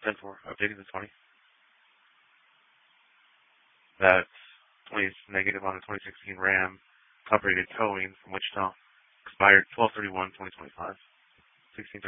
10-4. Updating the 20. That's 20 is negative on a 2016 Ram. Top rated towing from Wichita. Expired 12/31/2025. 16